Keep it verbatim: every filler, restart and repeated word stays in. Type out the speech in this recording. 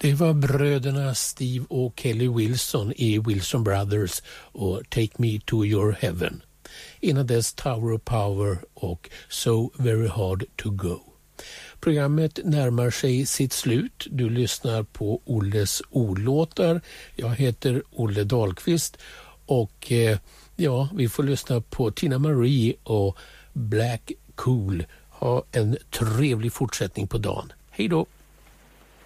Det var bröderna Steve och Kelly Wilson i Wilson Brothers och Take Me to Your Heaven. Innan dess Tower of Power och So Very Hard to Go. Programmet närmar sig sitt slut. Du lyssnar på Olles ordlåtar. Jag heter Olle Dahlqvist och eh, ja, vi får lyssna på Tina Marie och Black Cool. Ha en trevlig fortsättning på dagen. Hej då!